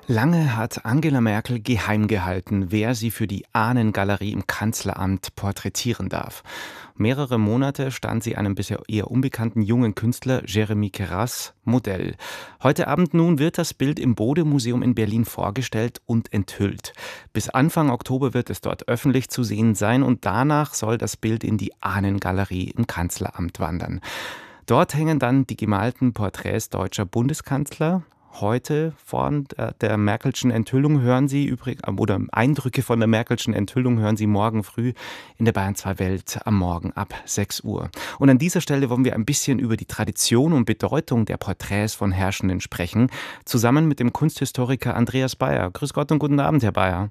Lange hat Angela Merkel geheim gehalten, wer sie für die Ahnengalerie im Kanzleramt porträtieren darf. Mehrere Monate stand sie einem bisher eher unbekannten jungen Künstler Jeremy Keras Modell. Heute Abend nun wird das Bild im Bode-Museum in Berlin vorgestellt und enthüllt. Bis Anfang Oktober wird es dort öffentlich zu sehen sein und danach soll das Bild in die Ahnengalerie im Kanzleramt wandern. Dort hängen dann die gemalten Porträts deutscher Bundeskanzler. Heute von der Merkelschen Enthüllung hören Sie oder Eindrücke von der Merkelschen Enthüllung hören Sie morgen früh in der Bayern 2 Welt am Morgen ab 6 Uhr. Und an dieser Stelle wollen wir ein bisschen über die Tradition und Bedeutung der Porträts von Herrschenden sprechen, zusammen mit dem Kunsthistoriker Andreas Bayer. Grüß Gott und guten Abend, Herr Bayer.